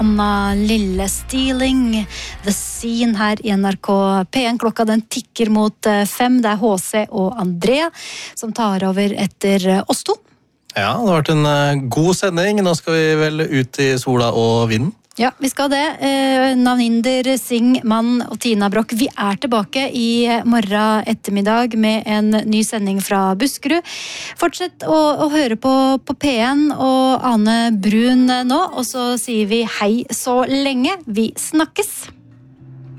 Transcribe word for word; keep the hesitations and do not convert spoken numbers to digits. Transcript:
Anna Lille, Stealing the Scene her i N R K P en. Klokka den tikker mot fem. Det er H C og Andrea som tar over etter oss to. Ja, det har vært en god sending. Nå skal vi vel ut i sola og vinden. Ja, vi skal det. Eh, Navninder Singh, Mann og Tina Brock. Vi er tilbake i morgen ettermiddag med en ny sending fra Buskerud. Fortsett å, å høre på, på P en og Ane Brun nå, og så sier vi hei så lenge. Vi snakkes!